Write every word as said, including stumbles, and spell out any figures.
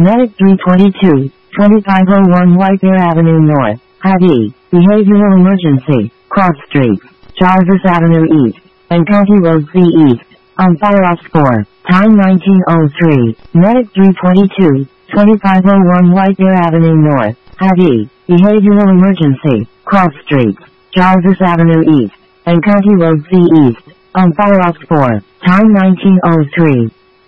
Medic three twenty-two, twenty-five oh one Whitebear Avenue North, Heavy, Behavioral Emergency, Cross Street, Jarvis Avenue East, and County Road C East, on fire off score, time nineteen oh three, Medic three twenty-two, twenty-five oh one Whitebear Avenue North, Heavy, Behavioral Emergency, Cross Street, Jarvis Avenue East, and County Road C East, on fire off score, time nineteen oh three.